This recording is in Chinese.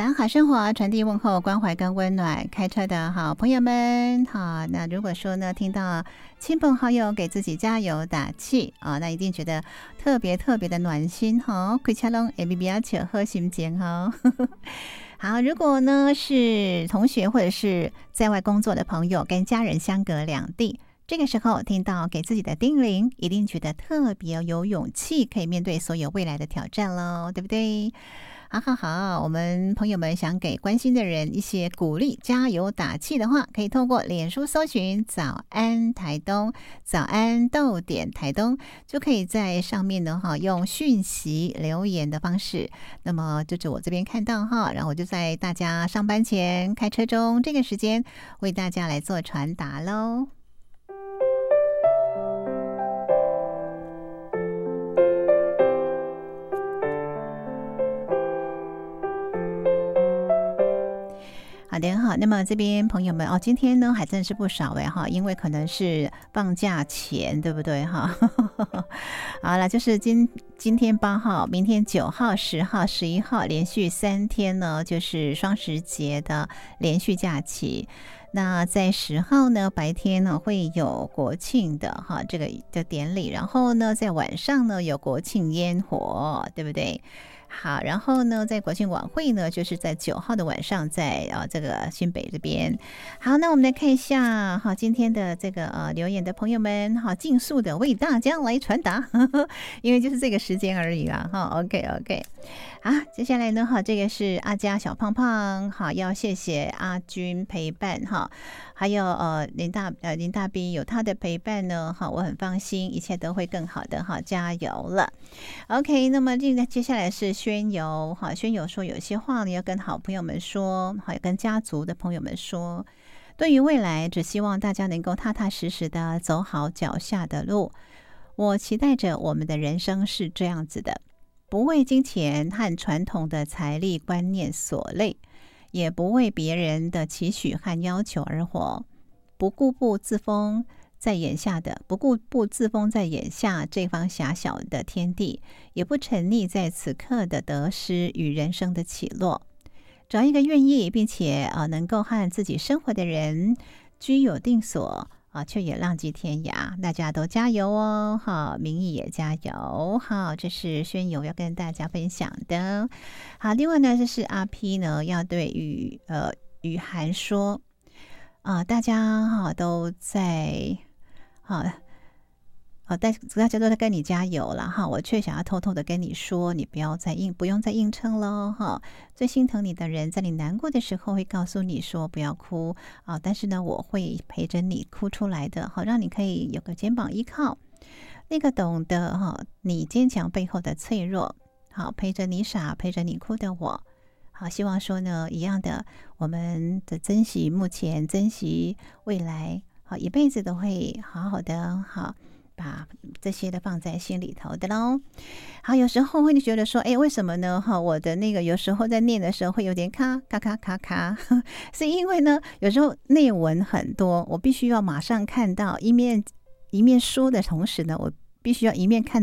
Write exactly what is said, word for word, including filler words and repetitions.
赏好生活，传递问候、关怀跟温暖。开车的好朋友们，好，那如果说呢，听到亲朋好友给自己加油打气啊、哦，那一定觉得特别特别的暖心哈。开车拢会比较巧好心情哈。好，如果呢是同学或者是在外工作的朋友，跟家人相隔两地，这个时候听到给自己的叮咛，一定觉得特别有勇气，可以面对所有未来的挑战咯，对不对？好好好，我们朋友们想给关心的人一些鼓励、加油打气的话，可以透过脸书搜寻早安台东，早安逗点台东，就可以在上面呢哈用讯息留言的方式，那么就是我这边看到哈，然后我就在大家上班前开车中这个时间为大家来做传达咯。好的，好，那么这边朋友们哦，今天呢还真是不少哎哈，因为可能是放假前，对不对哈？好了，就是今今天八号，明天九号、十号、十一号，连续三天呢，就是双十节的连续假期。那在十号呢，白天呢会有国庆的哈这个的典礼，然后呢在晚上呢有国庆烟火，对不对？好，然后呢，在国庆晚会呢，就是在九号的晚上在，在啊这个新北这边。好，那我们来看一下，好，今天的这个呃留言的朋友们，好，尽速的为大家来传达，呵呵，因为就是这个时间而已啦，哈 ，OK OK。好，接下来呢，哈，这个是阿佳小胖胖，好，要谢谢阿军陪伴哈，还有呃林大呃林大斌有他的陪伴呢，哈，我很放心，一切都会更好的，哈，加油了。OK， 那么这个接下来是宣游，哈，宣游说有些话呢要跟好朋友们说，好，跟家族的朋友们说。对于未来，只希望大家能够踏踏实实的走好脚下的路。我期待着我们的人生是这样子的。不为金钱和传统的财力观念所累，也不为别人的期许和要求而活，不固步自封在眼下的不固步自封在眼下这方狭小的天地，也不沉溺在此刻的得失与人生的起落，找一个愿意并且呃能够和自己生活的人居有定所。啊，却也浪迹天涯，大家都加油哦！好，民意也加油。好，这是宣友要跟大家分享的。好，另外呢，这是阿 P 呢要对雨呃雨涵说啊、呃，大家哈都在好。好，大大家都在跟你加油了哈，我却想要偷偷的跟你说，你不要再硬，不用再硬撑了哈。最心疼你的人，在你难过的时候会告诉你说不要哭啊，但是呢，我会陪着你哭出来的，好让你可以有个肩膀依靠，那个懂得哈你坚强背后的脆弱，好陪着你傻，陪着你哭的我。好，希望说呢，一样的，我们的珍惜目前，珍惜未来，好一辈子都会好好的好。把这些的放在心里头的咯。好，有时候会觉得说，哎，为什么呢？哈，我的那个有时候在念的时候会有点卡卡卡卡卡，是因为呢，有时候内文很多，我必须要马上看到，一面一面说的同时呢，我必须要一面看